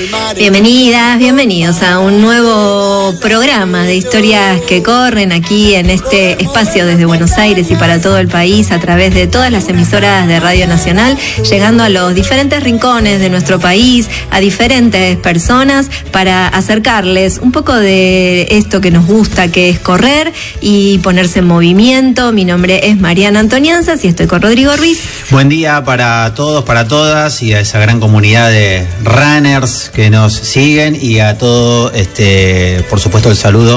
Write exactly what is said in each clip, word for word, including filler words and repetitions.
Bienvenidas, bienvenidos a un nuevo programa de historias que corren aquí en este espacio desde Buenos Aires y para todo el país a través de todas las emisoras de Radio Nacional, llegando a los diferentes rincones de nuestro país, a diferentes personas para acercarles un poco de esto que nos gusta, que es correr y ponerse en movimiento. Mi nombre es Mariana Antonianzas y estoy con Rodrigo Ruiz. Buen día para todos, para todas y a esa gran comunidad de runners que nos siguen y a todo, este, por supuesto, el saludo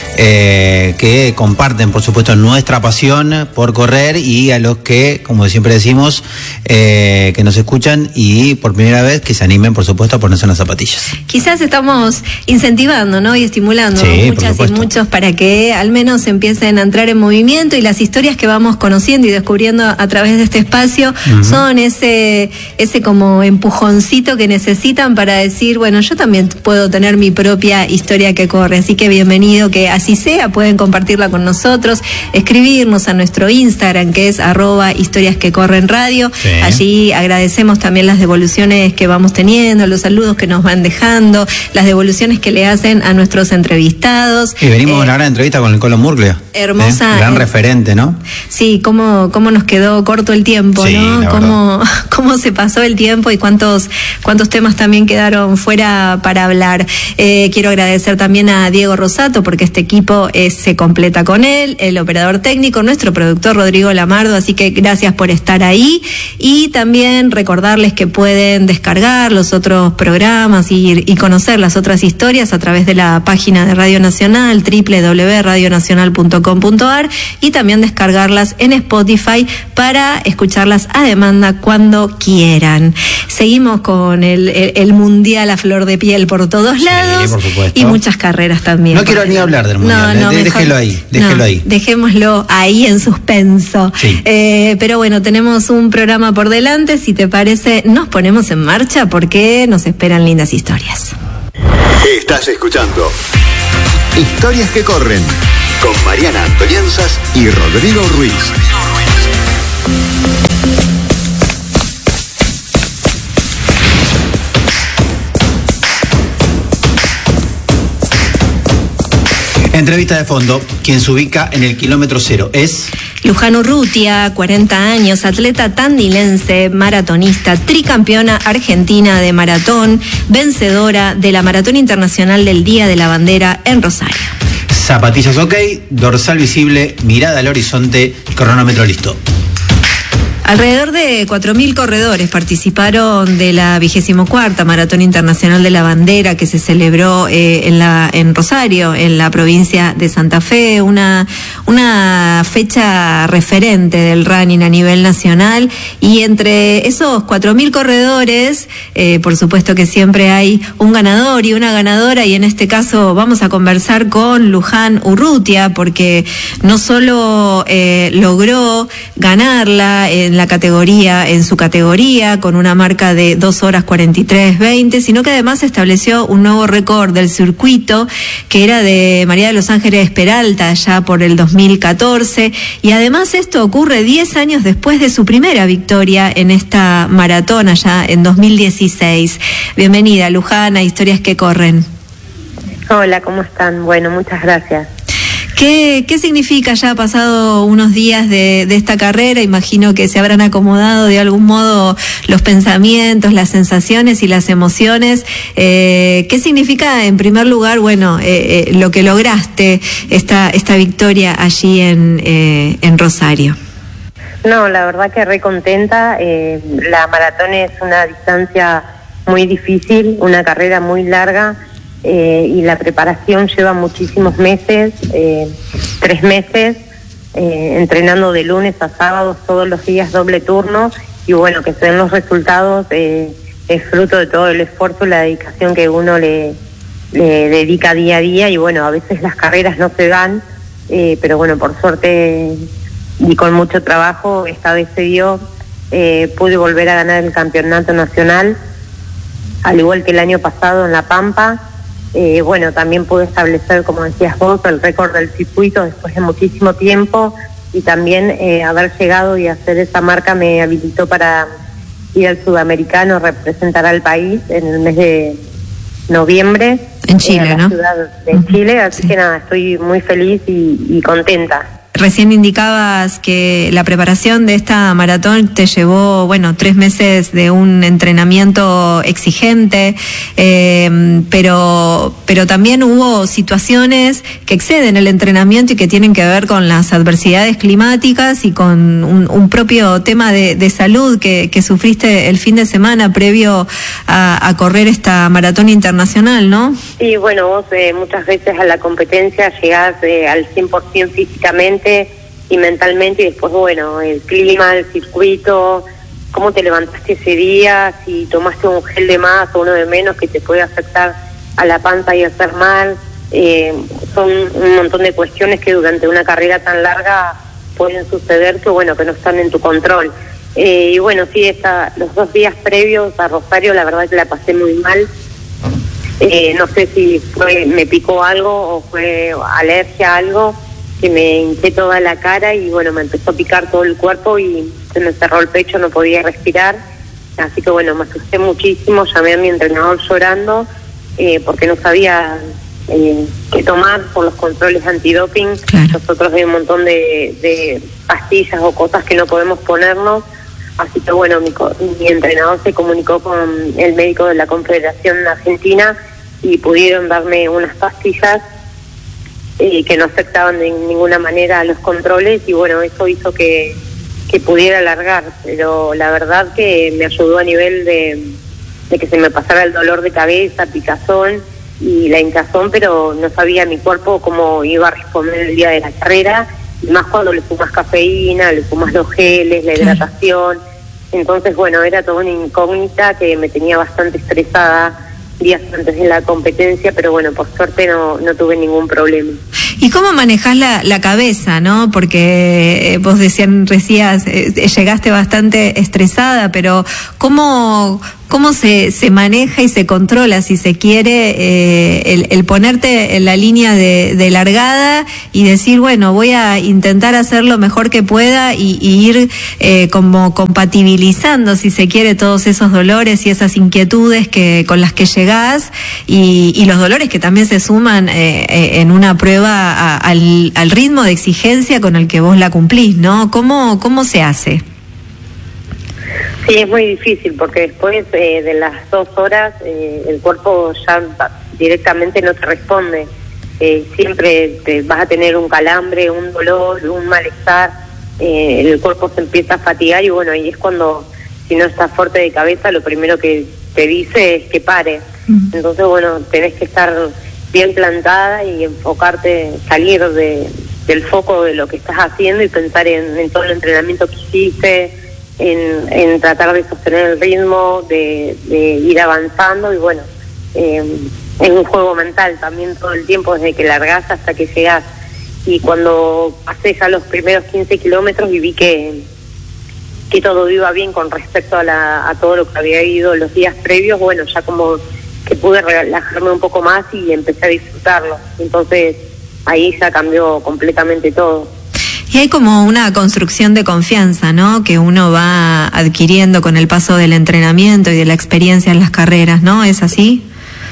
eh, que comparten, por supuesto, nuestra pasión por correr y a los que, como siempre decimos, eh, que nos escuchan y por primera vez que se animen, por supuesto, a ponerse unas zapatillas. Quizás estamos incentivando, ¿no? Y estimulando sí, muchas y muchos para que al menos empiecen a entrar en movimiento, y las historias que vamos conociendo y descubriendo a través de este espacio uh-huh. son ese, ese como empujoncito que necesitan para decir, bueno, yo también puedo tener mi propia historia que corre. Así que bienvenido, que así sea, pueden compartirla con nosotros, escribirnos a nuestro Instagram, que es arroba historias que corren radio. Sí. Allí agradecemos también las devoluciones que vamos teniendo, los saludos que nos van dejando, las devoluciones que le hacen a nuestros entrevistados. Y venimos eh, a una gran entrevista con el Colo Murglia. Hermosa. ¿Eh? Gran eh, referente, ¿no? Sí, cómo, cómo nos quedó corto el tiempo, sí, ¿no? Cómo, cómo se pasó el tiempo y cuántos, cuántos temas también quedaron fuera para hablar. Eh, quiero agradecer también a Diego Rosato, porque este equipo es, se completa con él, el operador técnico, nuestro productor Rodrigo Lamardo, así que gracias por estar ahí. Y también recordarles que pueden descargar los otros programas y, y conocer las otras historias a través de la página de Radio Nacional, doble u doble u doble u punto radio nacional punto com punto a r, y también descargarlas en Spotify para escucharlas a demanda cuando quieran. Seguimos con el, el, el mundial a flor de piel por todos lados. Sí, por supuesto. Y muchas carreras también. No quiero ni hablar del mundial, no, no, eh, déjelo ahí, déjelo no, ahí. Dejémoslo ahí en suspenso. Sí. Eh, pero bueno, tenemos un programa por delante. Si te parece, nos ponemos en marcha porque nos esperan lindas historias. Estás escuchando Historias que corren con Mariana Antonianzas y Rodrigo Ruiz. Entrevista de fondo. Quien se ubica en el kilómetro cero es Luján Urrutia, cuarenta años, atleta tandilense, maratonista, tricampeona argentina de maratón, vencedora de la Maratón Internacional del Día de la Bandera en Rosario. Zapatillas ok, dorsal visible, mirada al horizonte, cronómetro listo. Alrededor de cuatro mil corredores participaron de la vigésimo cuarta Maratón Internacional de la Bandera, que se celebró eh, en la en Rosario, en la provincia de Santa Fe, una una fecha referente del running a nivel nacional. Y entre esos cuatro mil corredores, eh, por supuesto que siempre hay un ganador y una ganadora, y en este caso vamos a conversar con Luján Urrutia, porque no solo eh, logró ganarla en la categoría, en su categoría, con una marca de dos horas cuarenta y tres veinte, sino que además estableció un nuevo récord del circuito, que era de María de los Ángeles Peralta, ya por el dos mil catorce, y además esto ocurre diez años después de su primera victoria en esta maratón, allá en dos mil dieciséis. Bienvenida, Luján, a Historias que Corren. Hola, ¿cómo están? Bueno, muchas gracias. ¿Qué, qué significa? Ya ha pasado unos días de, de esta carrera, imagino que se habrán acomodado de algún modo los pensamientos, las sensaciones y las emociones. Eh, ¿Qué significa, en primer lugar, bueno, eh, eh, lo que lograste, esta, esta victoria allí en, eh, en Rosario? No, la verdad que re contenta. Eh, la maratón es una distancia muy difícil, una carrera muy larga. Eh, y la preparación lleva muchísimos meses, eh, tres meses, eh, entrenando de lunes a sábados todos los días, doble turno, y bueno, que se den los resultados eh, es fruto de todo el esfuerzo y la dedicación que uno le, le dedica día a día. Y bueno, a veces las carreras no se dan, eh, pero bueno, por suerte y con mucho trabajo esta vez se dio. Eh, pude volver a ganar el campeonato nacional, al igual que el año pasado en La Pampa. Eh, bueno, también pude establecer, como decías vos, el récord del circuito después de muchísimo tiempo, y también eh, haber llegado y hacer esa marca me habilitó para ir al Sudamericano, representar al país en el mes de, noviembre. En Chile, eh, a la ¿no? ciudad de uh-huh. Chile, así sí. que nada, estoy muy feliz y, y contenta. Recién indicabas que la preparación de esta maratón te llevó, bueno, tres meses de un entrenamiento exigente, eh, pero, pero también hubo situaciones que exceden el entrenamiento y que tienen que ver con las adversidades climáticas y con un, un propio tema de, de salud que, que sufriste el fin de semana previo a, a correr esta maratón internacional, ¿no? Sí, bueno, vos eh, muchas veces a la competencia llegás eh, al cien por ciento físicamente y mentalmente, y después, bueno, el clima, el circuito, cómo te levantaste ese día, si tomaste un gel de más o uno de menos que te puede afectar a la panza y hacer mal, eh, son un montón de cuestiones que durante una carrera tan larga pueden suceder que, bueno, que no están en tu control. Eh, y bueno, sí, esta, los dos días previos a Rosario, la verdad que la pasé muy mal. Eh, no sé si fue, me picó algo o fue alergia a algo, que me hinché toda la cara y bueno, me empezó a picar todo el cuerpo y se me cerró el pecho, no podía respirar, así que bueno, me asusté muchísimo, llamé a mi entrenador llorando eh, porque no sabía eh, qué tomar por los controles antidoping. Claro. Nosotros hay un montón de, de pastillas o cosas que no podemos ponernos, así que bueno, mi, mi entrenador se comunicó con el médico de la Confederación Argentina y pudieron darme unas pastillas Eh, que no afectaban de ninguna manera a los controles y bueno, eso hizo que, que pudiera alargar, pero la verdad que me ayudó a nivel de, de que se me pasara el dolor de cabeza, picazón y la hinchazón, pero no sabía mi cuerpo cómo iba a responder el día de la carrera, y más cuando le sumas cafeína, le sumas los geles, la hidratación, entonces bueno, era toda una incógnita que me tenía bastante estresada días antes de la competencia, pero bueno, por suerte no, no tuve ningún problema. ¿Y cómo manejás la, la cabeza, no? Porque eh, vos decían, decías, eh, llegaste bastante estresada, pero ¿cómo, cómo se, se maneja y se controla, si se quiere, eh, el, el ponerte en la línea de, de largada y decir, bueno, voy a intentar hacer lo mejor que pueda y, y ir eh, como compatibilizando, si se quiere, todos esos dolores y esas inquietudes que con las que llegás y, y los dolores que también se suman eh, eh, en una prueba a, al, al ritmo de exigencia con el que vos la cumplís, ¿no? ¿Cómo, cómo se hace? Sí, es muy difícil porque después eh, de las dos horas eh, el cuerpo ya directamente no te responde. Eh, siempre te vas a tener un calambre, un dolor, un malestar, eh, el cuerpo se empieza a fatigar y bueno, ahí es cuando, si no estás fuerte de cabeza, lo primero que te dice es que pare. Uh-huh. Entonces, bueno, tenés que estar bien plantada y enfocarte, salir de, del foco de lo que estás haciendo y pensar en, en todo el entrenamiento que hiciste, en, en tratar de sostener el ritmo, de, de ir avanzando y bueno, eh, es un juego mental también todo el tiempo desde que largás hasta que llegás. Y cuando pasé ya los primeros quince kilómetros y vi que, que todo iba bien con respecto a, la, a todo lo que había ido los días previos, bueno, ya como que pude relajarme un poco más y empecé a disfrutarlo. Entonces ahí ya cambió completamente todo. Y hay como una construcción de confianza, ¿no? Que uno va adquiriendo con el paso del entrenamiento y de la experiencia en las carreras, ¿no? ¿Es así?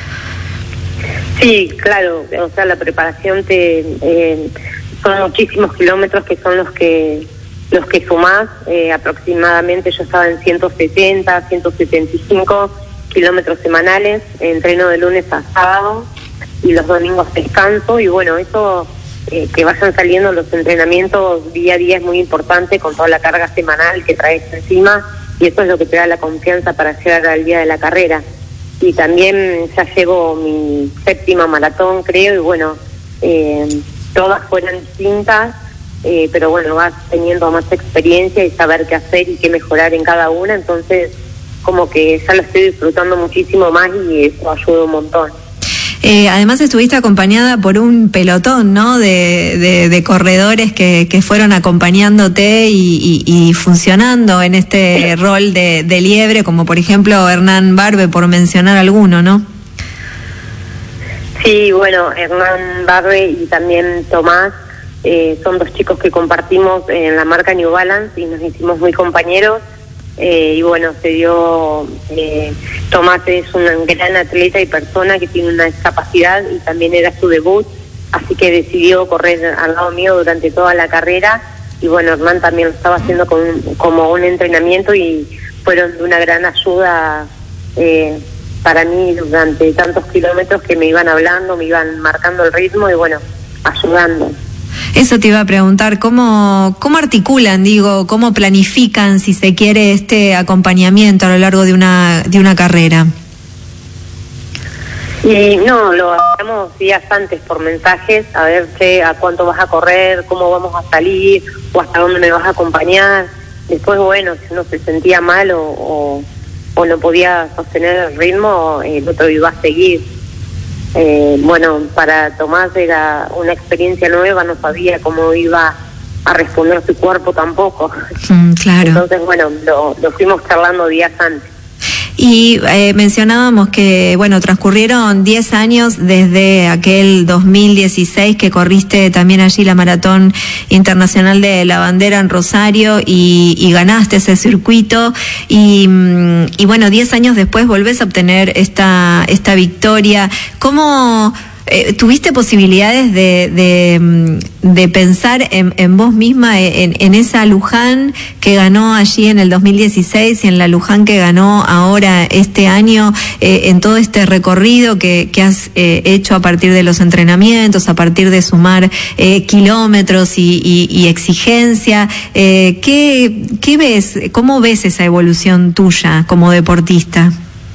Sí, claro. O sea, la preparación te eh, son muchísimos kilómetros que son los que los que sumás. Eh, aproximadamente yo estaba en ciento setenta, ciento setenta y cinco kilómetros semanales, entreno de lunes a sábado y los domingos descanso y bueno, eso eh, que vayan saliendo los entrenamientos día a día es muy importante con toda la carga semanal que traes encima y eso es lo que te da la confianza para llegar al día de la carrera. Y también ya llevo mi séptima maratón, creo, y bueno, eh, todas fueron distintas, eh, pero bueno, vas teniendo más experiencia y saber qué hacer y qué mejorar en cada una, entonces como que ya lo estoy disfrutando muchísimo más y eso ayuda un montón. Eh, además estuviste acompañada por un pelotón, ¿no? De, de, de corredores que, que fueron acompañándote y, y, y funcionando en este rol de, de liebre, como por ejemplo Hernán Barbe, por mencionar alguno, ¿no? Sí, bueno, Hernán Barbe y también Tomás eh, son dos chicos que compartimos en la marca New Balance y nos hicimos muy compañeros. Eh, y bueno, se dio, eh, Tomás es un gran atleta y persona que tiene una discapacidad y también era su debut, así que decidió correr al lado mío durante toda la carrera y bueno, Hernán también lo estaba haciendo con, como un entrenamiento y fueron de una gran ayuda eh, para mí durante tantos kilómetros que me iban hablando, me iban marcando el ritmo y bueno, ayudando. Eso te iba a preguntar, ¿cómo, cómo articulan, digo, cómo planifican, si se quiere, este acompañamiento a lo largo de una, de una carrera? Y no, lo hacemos días antes por mensajes, a ver che, a cuánto vas a correr, cómo vamos a salir, o hasta dónde me vas a acompañar. Después, bueno, si uno se sentía mal o, o, o no podía sostener el ritmo, el otro iba a seguir. Eh, bueno, para Tomás era una experiencia nueva, no sabía cómo iba a responder su cuerpo tampoco. Mm, claro. Entonces, bueno, lo, lo fuimos charlando días antes. Y eh, mencionábamos que, bueno, transcurrieron diez años desde aquel dos mil dieciséis que corriste también allí la Maratón Internacional de la Bandera en Rosario y, y ganaste ese circuito y, y bueno, diez años después volvés a obtener esta, esta victoria. ¿Cómo eh, tuviste posibilidades de, de, de pensar en, en vos misma, en, en esa Luján que ganó allí en el dos mil dieciséis y en la Luján que ganó ahora este año, eh, en todo este recorrido que, que has eh, hecho a partir de los entrenamientos, a partir de sumar eh, kilómetros y, y, y exigencia? Eh, ¿qué, ¿Qué ves? ¿Cómo ves esa evolución tuya como deportista?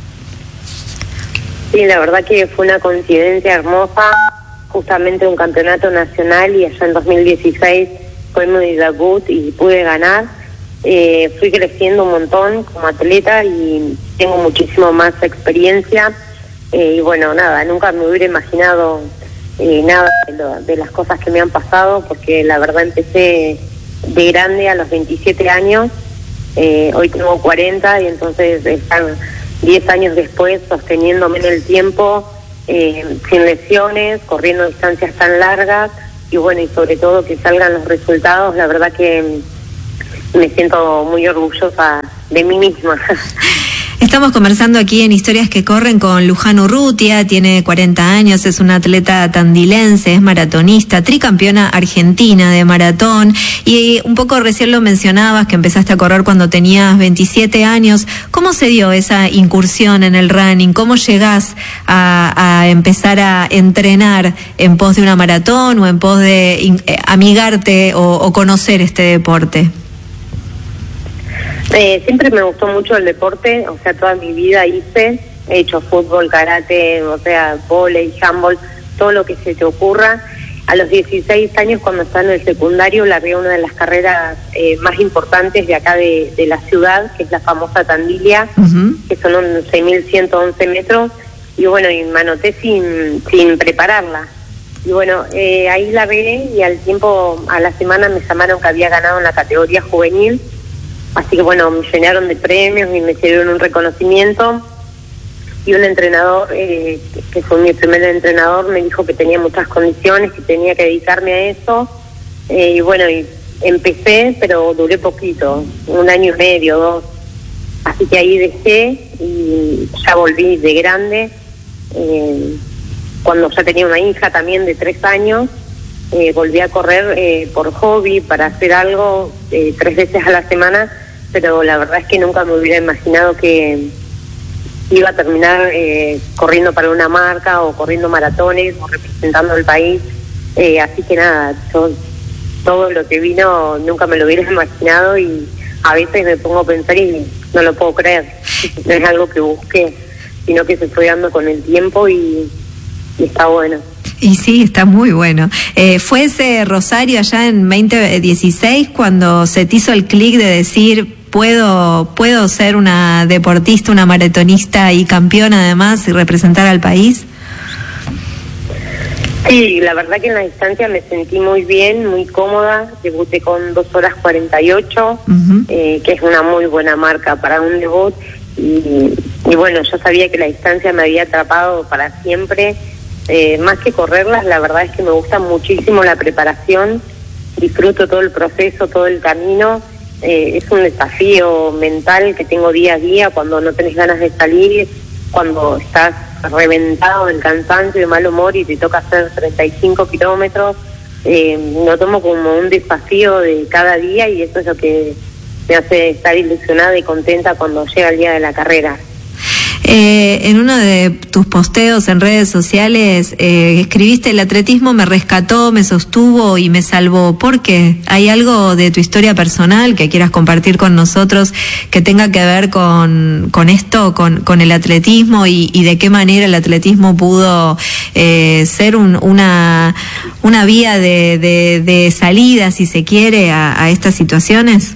Sí, la verdad que fue una coincidencia hermosa, justamente un campeonato nacional y allá en dos mil dieciséis fue mi debut y pude ganar. Eh, fui creciendo un montón como atleta y tengo muchísimo más experiencia eh, y bueno, nada, nunca me hubiera imaginado eh, nada de, lo, de las cosas que me han pasado, porque la verdad empecé de grande a los veintisiete años, eh, hoy tengo cuarenta y entonces están diez años después sosteniéndome en el tiempo, eh, sin lesiones, corriendo distancias tan largas y bueno, y sobre todo que salgan los resultados. La verdad que me siento muy orgullosa de mí misma. Estamos conversando aquí en Historias que Corren con Luján Urrutia, tiene cuarenta años, es una atleta tandilense, es maratonista, tricampeona argentina de maratón y un poco recién lo mencionabas que empezaste a correr cuando tenías veintisiete años. ¿Cómo se dio esa incursión en el running? ¿Cómo llegás a, a empezar a entrenar en pos de una maratón o en pos de in, eh, amigarte o, o conocer este deporte? Eh, siempre me gustó mucho el deporte, o sea, toda mi vida hice, he hecho fútbol, karate, o sea, vóley, handball, todo lo que se te ocurra. A los dieciséis años, cuando estaba en el secundario, largué una de las carreras eh, más importantes de acá de, de la ciudad, que es la famosa Tandilia, uh-huh. que son unos seis mil ciento once metros, y bueno, y me anoté sin, sin prepararla. Y bueno, eh, ahí largué y al tiempo, a la semana me llamaron que había ganado en la categoría juvenil. Así que bueno, me llenaron de premios y me dieron un reconocimiento y un entrenador, eh, que fue mi primer entrenador, me dijo que tenía muchas condiciones, que tenía que dedicarme a eso. Eh, y bueno, y empecé, pero duré poquito, un año y medio, dos. Así que ahí dejé y ya volví de grande, eh, cuando ya tenía una hija también de tres años. Eh, volví a correr eh, por hobby, para hacer algo, eh, tres veces a la semana, pero la verdad es que nunca me hubiera imaginado que iba a terminar eh, corriendo para una marca o corriendo maratones o representando al país. Eh, así que nada, yo, todo lo que vino nunca me lo hubiera imaginado y a veces me pongo a pensar y no lo puedo creer. No es algo que busqué, sino que se fue dando con el tiempo y, y está bueno. Y sí, está muy bueno. Eh, ¿Fue ese Rosario allá en veinte dieciséis cuando se te hizo el clic de decir, puedo puedo ser una deportista, una maratonista y campeona además y representar al país? Sí, la verdad que en la distancia me sentí muy bien, muy cómoda. Debuté con dos horas cuarenta y ocho, uh-huh. eh, que es una muy buena marca para un debut. Y, y bueno, yo sabía que la distancia me había atrapado para siempre. Eh, más que correrlas, la verdad es que me gusta muchísimo la preparación, disfruto todo el proceso, todo el camino eh, es un desafío mental que tengo día a día cuando no tenés ganas de salir, cuando estás reventado del cansancio y de mal humor y te toca hacer treinta y cinco kilómetros. Eh, lo tomo como un desafío de cada día y eso es lo que me hace estar ilusionada y contenta cuando llega el día de la carrera. Eh, en uno de tus posteos en redes sociales eh, escribiste: el atletismo me rescató, me sostuvo y me salvó. ¿Por qué? ¿Hay algo de tu historia personal que quieras compartir con nosotros que tenga que ver con, con esto, con, con el atletismo y, y de qué manera el atletismo pudo eh, ser un, una, una vía de, de, de salida, si se quiere, a, a estas situaciones?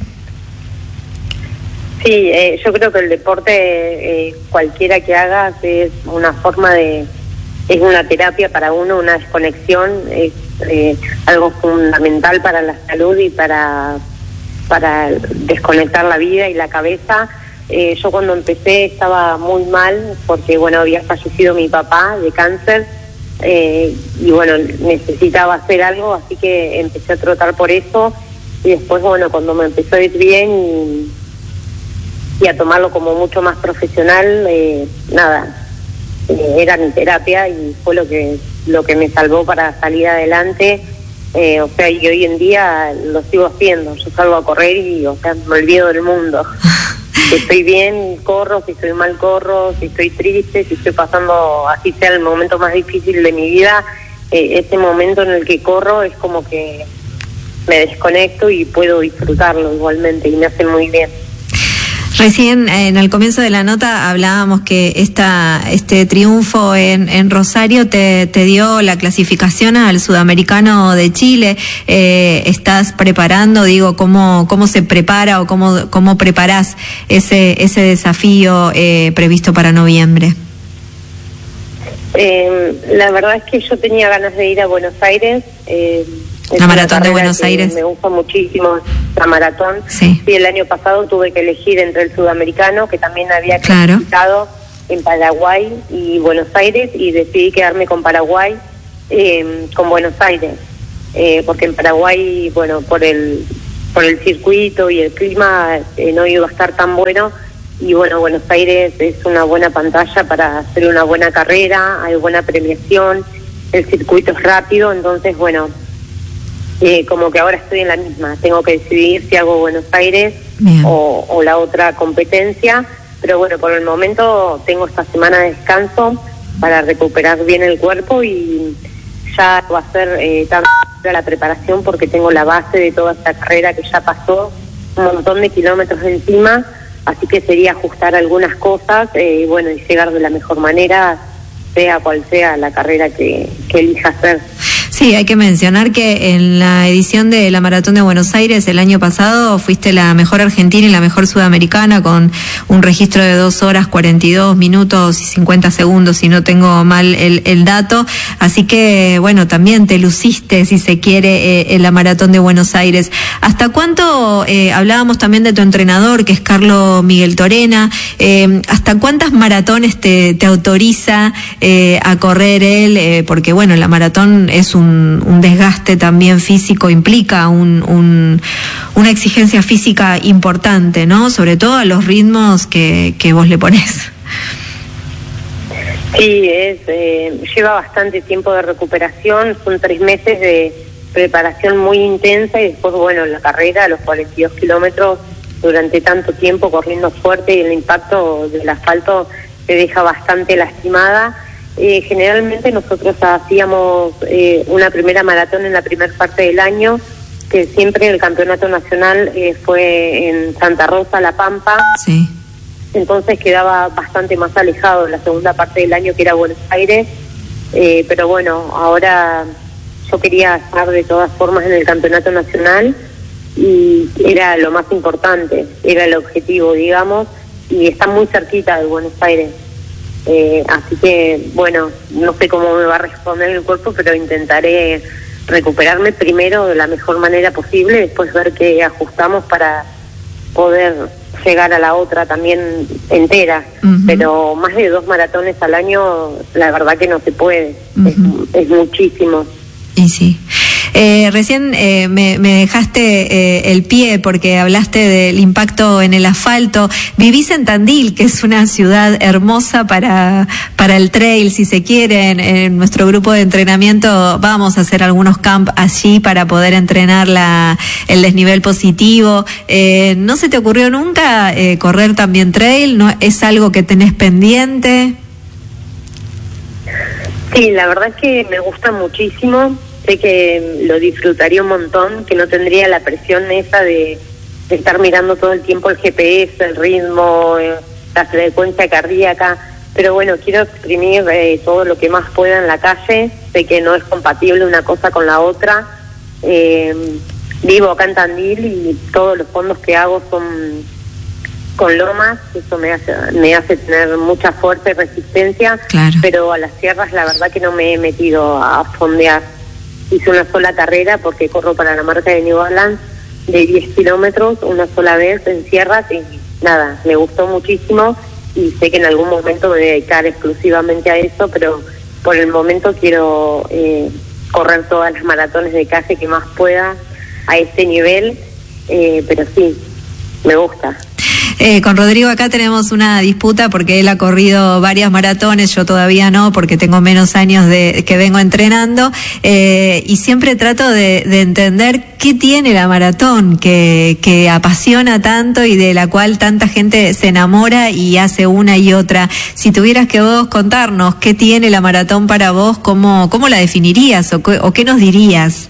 Sí, eh, yo creo que el deporte, eh, cualquiera que hagas, es una forma de, es una terapia para uno, una desconexión, es eh, algo fundamental para la salud y para, para desconectar la vida y la cabeza. Eh, yo cuando empecé estaba muy mal porque, bueno, había fallecido mi papá de cáncer eh, y, bueno, necesitaba hacer algo, así que empecé a trotar por eso y después, bueno, cuando me empezó a ir bien y... y a tomarlo como mucho más profesional, eh, nada, eh, era mi terapia y fue lo que lo que me salvó para salir adelante, eh, o sea, y hoy en día lo sigo haciendo, yo salgo a correr y, o sea, me olvido del mundo. Si estoy bien, corro, si estoy mal, corro, si estoy triste, si estoy pasando, así sea el momento más difícil de mi vida, eh, ese momento en el que corro es como que me desconecto y puedo disfrutarlo igualmente y me hace muy bien. Recién en el comienzo de la nota hablábamos que esta, este triunfo en, en Rosario te, te dio la clasificación al Sudamericano de Chile. Eh, ¿Estás preparando, digo, cómo, cómo se prepara o cómo, cómo preparás ese, ese desafío eh, previsto para noviembre? Eh, la verdad es que yo tenía ganas de ir a Buenos Aires. Eh, la maratón de Buenos Aires. Me gusta muchísimo la maratón. Sí. Sí, el año pasado tuve que elegir entre el sudamericano, que también había clasificado, claro, en Paraguay y Buenos Aires, y decidí quedarme con Paraguay, eh, con Buenos Aires, eh, porque en Paraguay, bueno, por el por el circuito y el clima eh, no iba a estar tan bueno, y bueno, Buenos Aires es una buena pantalla para hacer una buena carrera, hay buena premiación, el circuito es rápido, entonces bueno, Eh, como que ahora estoy en la misma, tengo que decidir si hago Buenos Aires o, o la otra competencia, pero bueno, por el momento tengo esta semana de descanso para recuperar bien el cuerpo y ya va a ser eh, tan la preparación porque tengo la base de toda esta carrera que ya pasó, un montón de kilómetros encima, así que sería ajustar algunas cosas eh, y bueno, y llegar de la mejor manera, sea cual sea la carrera que, que elija hacer. Sí, hay que mencionar que en la edición de la Maratón de Buenos Aires el año pasado fuiste la mejor argentina y la mejor sudamericana con un registro de dos horas cuarenta y dos minutos y cincuenta segundos, si no tengo mal el, el dato. Así que, bueno, también te luciste, si se quiere, eh, en la Maratón de Buenos Aires. ¿Hasta cuánto, eh, hablábamos también de tu entrenador, que es Carlos Miguel Torena, eh, hasta cuántas maratones te, te autoriza eh, a correr él? Eh, porque, bueno, la maratón es un Un, un desgaste también físico, implica un, un, una exigencia física importante, ¿no? Sobre todo a los ritmos que, que vos le ponés. Sí, es, eh, lleva bastante tiempo de recuperación, son tres meses de preparación muy intensa y después, bueno, la carrera, los cuarenta y dos kilómetros, durante tanto tiempo corriendo fuerte y el impacto del asfalto te deja bastante lastimada. Eh, generalmente nosotros hacíamos eh, una primera maratón en la primera parte del año, que siempre el campeonato nacional eh, fue en Santa Rosa, La Pampa. Sí. Entonces quedaba bastante más alejado la segunda parte del año, que era Buenos Aires. Eh, pero bueno, ahora yo quería estar de todas formas en el campeonato nacional y era lo más importante, era el objetivo, digamos, y está muy cerquita de Buenos Aires. Eh, así que, bueno, no sé cómo me va a responder el cuerpo, pero intentaré recuperarme primero de la mejor manera posible, después ver qué ajustamos para poder llegar a la otra también entera. Uh-huh. Pero más de dos maratones al año, la verdad que no se puede, uh-huh. es, es muchísimo. Y sí. Eh, recién eh, me, me dejaste eh, el pie porque hablaste del impacto en el asfalto. Vivís en Tandil, que es una ciudad hermosa para, para el trail, si se quiere. En, en nuestro grupo de entrenamiento vamos a hacer algunos camp allí para poder entrenar la, el desnivel positivo. Eh, ¿No se te ocurrió nunca eh, correr también trail? ¿No es algo que tenés pendiente? Sí, la verdad es que me gusta muchísimo. Sé que lo disfrutaría un montón, que no tendría la presión esa de, de estar mirando todo el tiempo el G P S, el ritmo, eh, la frecuencia cardíaca. Pero bueno, quiero exprimir eh, todo lo que más pueda en la calle. Sé que no es compatible una cosa con la otra. Eh, vivo acá en Tandil y todos los fondos que hago son con lomas. Eso me hace, me hace tener mucha fuerza y resistencia. Claro. Pero a las sierras la verdad que no me he metido a fondear. Hice una sola carrera porque corro para la marca de New Balance de diez kilómetros una sola vez en sierras y nada, me gustó muchísimo. Y sé que en algún momento me voy a dedicar exclusivamente a eso, pero por el momento quiero eh, correr todas las maratones de calle que más pueda a este nivel, eh, pero sí, me gusta. Eh, con Rodrigo acá tenemos una disputa porque él ha corrido varias maratones, yo todavía no, porque tengo menos años de que vengo entrenando, eh, y siempre trato de, de entender qué tiene la maratón que, que apasiona tanto y de la cual tanta gente se enamora y hace una y otra. Si tuvieras que vos contarnos qué tiene la maratón para vos, ¿cómo, cómo la definirías o, o qué nos dirías?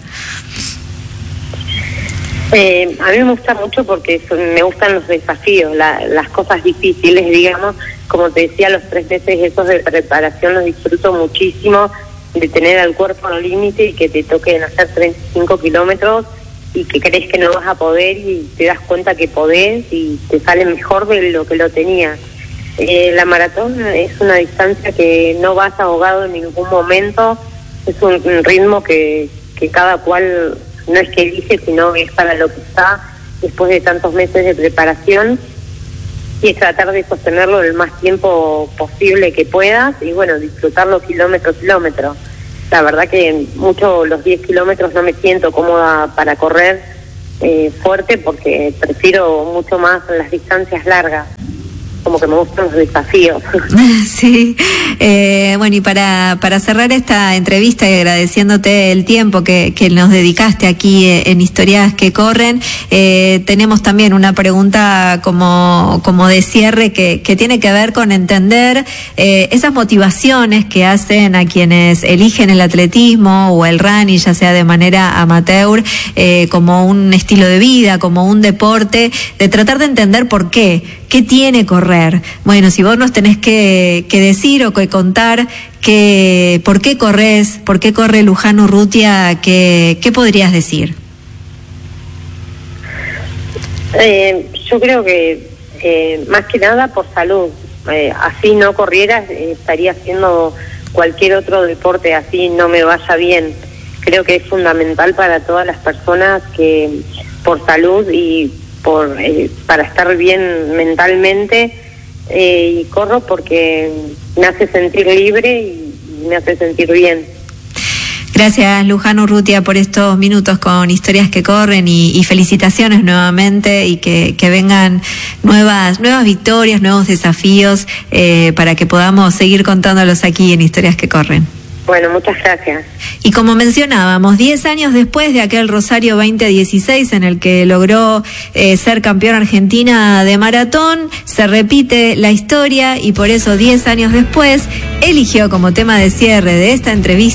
Eh, a mí me gusta mucho porque son, me gustan los desafíos, la, las cosas difíciles, digamos. Como te decía, los tres meses esos de preparación los disfruto muchísimo, de tener al cuerpo al límite y que te toquen hacer treinta y cinco kilómetros y que crees que no vas a poder y te das cuenta que podés y te sale mejor de lo que lo tenías. Eh, la maratón es una distancia que no vas ahogado en ningún momento, es un, un ritmo que, que cada cual no es que elige, sino es para lo que está después de tantos meses de preparación, y es tratar de sostenerlo el más tiempo posible que puedas y bueno, disfrutarlo kilómetro a kilómetro. La verdad que mucho los diez kilómetros no me siento cómoda para correr eh, fuerte porque prefiero mucho más las distancias largas. Como que me gustan los desafíos. Sí, eh, bueno, y para para cerrar esta entrevista y agradeciéndote el tiempo que, que nos dedicaste aquí en Historias que Corren, eh, tenemos también una pregunta como, como de cierre que, que tiene que ver con entender eh, esas motivaciones que hacen a quienes eligen el atletismo o el running, ya sea de manera amateur, eh, como un estilo de vida, como un deporte, de tratar de entender por qué. ¿Qué tiene correr? Bueno, si vos nos tenés que, que decir o que contar que, por qué corres, por qué corre Luján Urrutia, ¿qué, qué podrías decir? Eh, yo creo que eh, más que nada por salud. Eh, así no corriera, eh, estaría haciendo cualquier otro deporte, así no me vaya bien. Creo que es fundamental para todas las personas que por salud y por eh, para estar bien mentalmente, eh, y corro porque me hace sentir libre y, y me hace sentir bien. Gracias, Luján Urrutia, por estos minutos con Historias que Corren y, y felicitaciones nuevamente y que, que vengan nuevas nuevas victorias, nuevos desafíos eh, para que podamos seguir contándolos aquí en Historias que Corren. Bueno, muchas gracias. Y como mencionábamos, diez años después de aquel Rosario veinte dieciséis en el que logró eh, ser campeona argentina de maratón, se repite la historia y por eso diez años después eligió como tema de cierre de esta entrevista